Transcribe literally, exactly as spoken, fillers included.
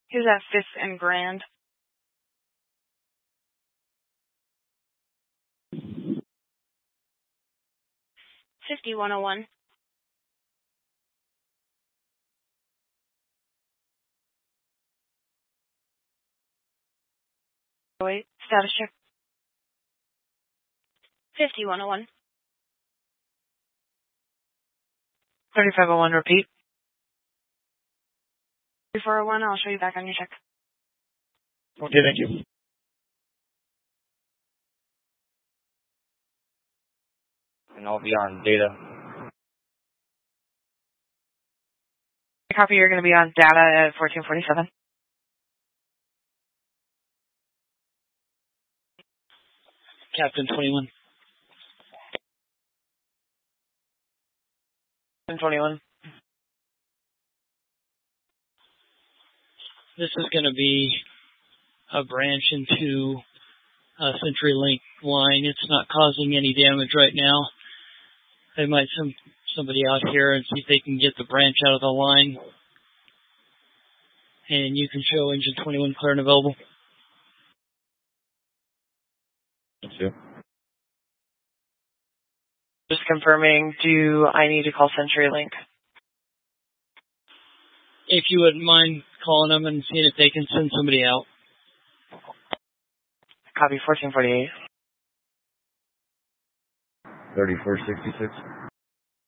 Who's at Fifth and Grand? fifty-one oh one. Wait, status check. fifty-one oh one. thirty-five oh one, repeat. thirty-four oh one, I'll show you back on your check. Okay, thank you. And I'll be on data. Copy, you're going to be on data at fourteen forty-seven. Captain twenty-one. Captain twenty-one. This is going to be a branch into a CenturyLink line. It's not causing any damage right now. They might send somebody out here and see if they can get the branch out of the line. And you can show engine twenty-one clear and available. Thank you. Just confirming, do I need to call CenturyLink? If you wouldn't mind calling them and seeing if they can send somebody out. Copy, fourteen forty-eight. thirty-four sixty-six.